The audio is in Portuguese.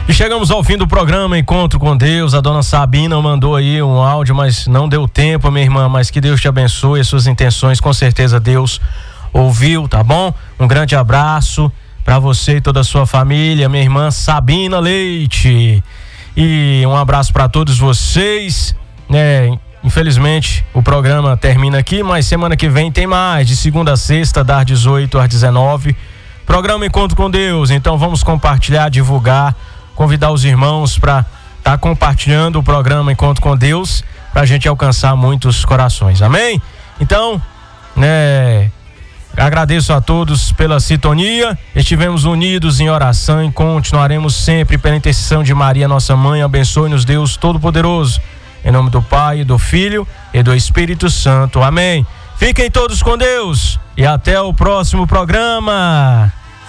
E chegamos ao fim do programa Encontro com Deus. A dona Sabina mandou aí um áudio, mas não deu tempo, minha irmã. Mas que Deus te abençoe, as suas intenções, com certeza Deus ouviu, tá bom? Um grande abraço para você e toda a sua família, minha irmã Sabina Leite. E um abraço para todos vocês, né? Infelizmente o programa termina aqui, mas semana que vem tem mais, de segunda a sexta, das 18 às 19. Programa Encontro com Deus. Então vamos compartilhar, divulgar, convidar os irmãos para estar compartilhando o programa Encontro com Deus, para a gente alcançar muitos corações. Amém? Então, agradeço a todos pela sintonia. Estivemos unidos em oração e continuaremos sempre pela intercessão de Maria, nossa mãe. Abençoe-nos, Deus Todo-Poderoso. Em nome do Pai, do Filho e do Espírito Santo. Amém. Fiquem todos com Deus e até o próximo programa.